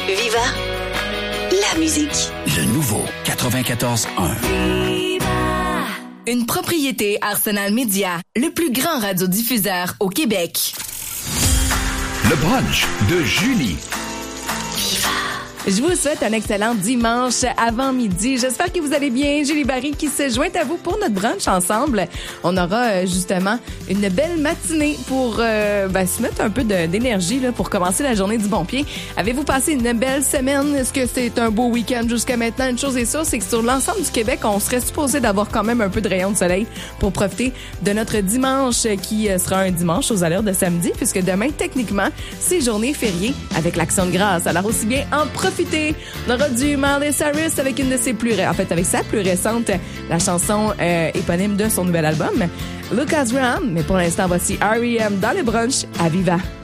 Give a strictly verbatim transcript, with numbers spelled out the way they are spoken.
Viva, la musique. Le nouveau quatre-vingt-quatorze un. Une propriété Arsenal Média, le plus grand radiodiffuseur au Québec. Le brunch de Julie. Je vous souhaite un excellent dimanche avant midi. J'espère que vous allez bien. Julie Barry qui se joint à vous pour notre brunch ensemble. On aura euh, justement une belle matinée pour euh, ben, se mettre un peu de, d'énergie là, pour commencer la journée du bon pied. Avez-vous passé une belle semaine? Est-ce que c'est un beau week-end jusqu'à maintenant? Une chose est sûre, c'est que sur l'ensemble du Québec, on serait supposé d'avoir quand même un peu de rayon de soleil pour profiter de notre dimanche qui sera un dimanche aux allures de samedi puisque demain, techniquement, c'est journée fériée avec l'Action de grâce. Alors aussi bien en profiter. On aura du Miley Cyrus avec une de ses plus ré... en fait avec sa plus récente, la chanson euh, éponyme de son nouvel album, Lucas Graham. Mais pour l'instant, voici R E M dans le brunch à Viva.